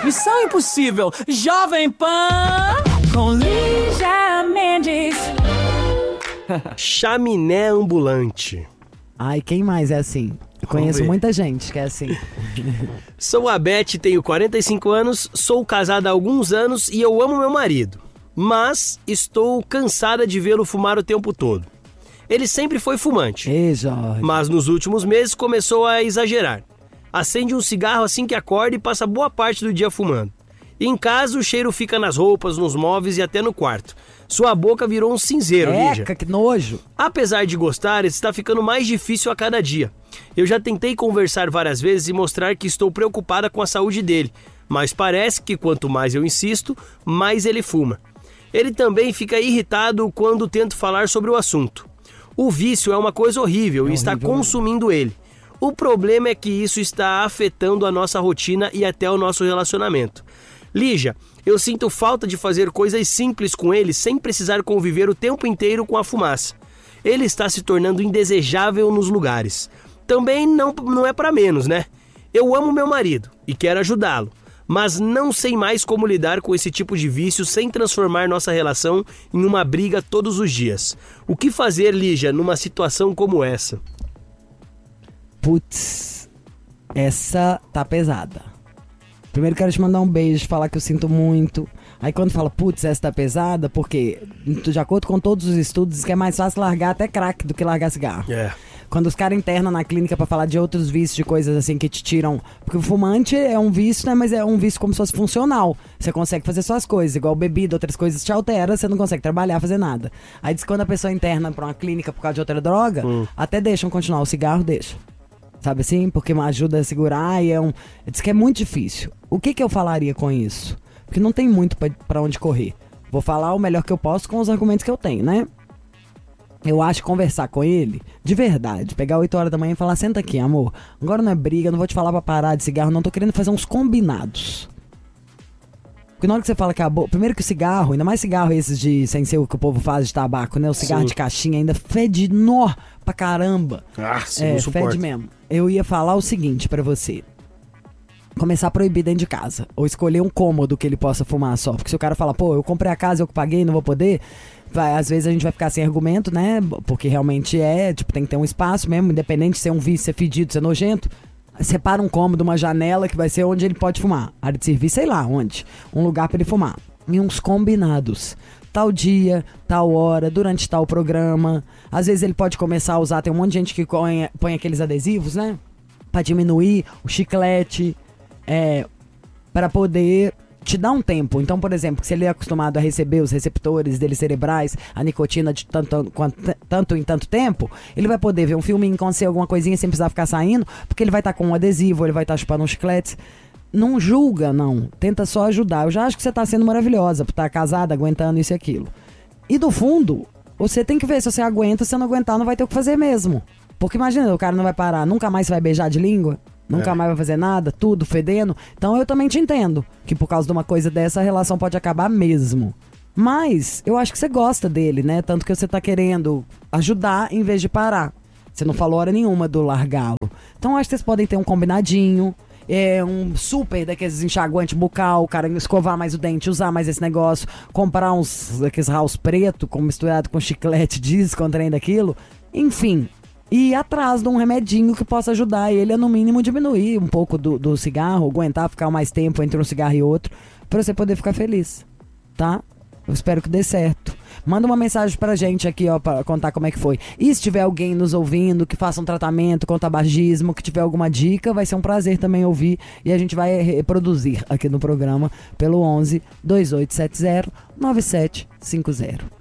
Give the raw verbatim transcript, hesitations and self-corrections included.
Missão Impossível, Jovem Pan, com Lígia Mendes. Chaminé ambulante. Ai, quem mais é assim? Eu conheço muita gente que é assim. Sou a Beth, tenho quarenta e cinco anos, sou casada há alguns anos e eu amo meu marido. Mas estou cansada de vê-lo fumar o tempo todo. Ele sempre foi fumante. Ei, Jorge. Mas nos últimos meses começou a exagerar. Acende um cigarro assim que acorda e passa boa parte do dia fumando. E em casa o cheiro fica nas roupas, nos móveis e até no quarto. Sua boca virou um cinzeiro, Lígia. Eca, que nojo. Apesar de gostar, está ficando mais difícil a cada dia. Eu já tentei conversar várias vezes e mostrar que estou preocupada com a saúde dele. Mas parece que quanto mais eu insisto, mais ele fuma. Ele também fica irritado quando tento falar sobre o assunto. O vício é uma coisa horrível é e está horrível, consumindo ele. O problema é que isso está afetando a nossa rotina e até o nosso relacionamento. Lígia, eu sinto falta de fazer coisas simples com ele sem precisar conviver o tempo inteiro com a fumaça. Ele está se tornando indesejável nos lugares. Também não, não é para menos, né? Eu amo meu marido e quero ajudá-lo, mas não sei mais como lidar com esse tipo de vício sem transformar nossa relação em uma briga todos os dias. O que fazer, Lígia, numa situação como essa? Putz, essa tá pesada. Primeiro quero te mandar um beijo, falar que eu sinto muito. Aí quando fala, putz, essa tá pesada, porque de acordo com todos os estudos, diz que é mais fácil largar até crack do que largar cigarro. É. Quando os caras internam na clínica pra falar de outros vícios, de coisas assim que te tiram... Porque o fumante é um vício, né? Mas é um vício como se fosse funcional. Você consegue fazer suas coisas, igual bebida, outras coisas te altera, você não consegue trabalhar, fazer nada. Aí diz que quando a pessoa interna pra uma clínica por causa de outra droga, hum. até deixam continuar, o cigarro deixa. Sabe assim? Porque ajuda a segurar e é um... Diz que é muito difícil. O que que eu falaria com isso? Porque não tem muito pra, pra onde correr. Vou falar o melhor que eu posso com os argumentos que eu tenho, né? Eu acho que conversar com ele, de verdade, pegar oito horas da manhã e falar, senta aqui, amor, agora não é briga, não vou te falar pra parar de cigarro, não, tô querendo fazer uns combinados. Porque na hora que você fala que acabou, primeiro que o cigarro, ainda mais cigarro esses de, sem ser o que o povo faz de tabaco, né, o cigarro Sim. de caixinha ainda fede nó pra caramba. Ah, sim, é, não suporto. Fede mesmo. Eu ia falar o seguinte pra você. Começar a proibir dentro de casa. Ou escolher um cômodo que ele possa fumar só. Porque se o cara fala, pô, eu comprei a casa, eu que paguei, não vou poder... Vai, às vezes a gente vai ficar sem argumento, né? Porque realmente é, tipo, tem que ter um espaço mesmo, independente de ser um vício, ser fedido, ser nojento. Separa um cômodo, uma janela que vai ser onde ele pode fumar. Área de serviço, sei lá, onde. Um lugar pra ele fumar. E uns combinados. Tal dia, tal hora, durante tal programa. Às vezes ele pode começar a usar, tem um monte de gente que põe, põe aqueles adesivos, né? Pra diminuir o chiclete, é, para poder... te dá um tempo. Então, por exemplo, se ele é acostumado a receber os receptores dele cerebrais, a nicotina de tanto, quanto, tanto em tanto tempo, ele vai poder ver um filminho, conhecer alguma coisinha sem precisar ficar saindo, porque ele vai estar tá com um adesivo, ele vai estar tá chupando um chiclete. Não julga, não. Tenta só ajudar. Eu já acho que você tá sendo maravilhosa por estar casada, aguentando isso e aquilo. E do fundo, você tem que ver se você aguenta, se você não aguentar, não vai ter o que fazer mesmo. Porque imagina, o cara não vai parar, nunca mais vai beijar de língua. Nunca é. mais vai fazer nada, tudo fedendo. Então eu também te entendo que por causa de uma coisa dessa a relação pode acabar mesmo. Mas eu acho que você gosta dele, né? Tanto que você tá querendo ajudar em vez de parar. Você não falou hora nenhuma do largá-lo. Então eu acho que vocês podem ter um combinadinho. É um super daqueles enxaguante bucal, o cara escovar mais o dente, usar mais esse negócio, comprar uns daqueles house preto com, misturado com chiclete, disco, um trem daquilo. Enfim... E ir atrás de um remedinho que possa ajudar ele a, no mínimo, diminuir um pouco do, do cigarro, aguentar ficar mais tempo entre um cigarro e outro, pra você poder ficar feliz, tá? Eu espero que dê certo. Manda uma mensagem pra gente aqui, ó, pra contar como é que foi. E se tiver alguém nos ouvindo que faça um tratamento com tabagismo, que tiver alguma dica, vai ser um prazer também ouvir. E a gente vai reproduzir aqui no programa pelo onze, dois oito sete zero, nove sete cinco zero.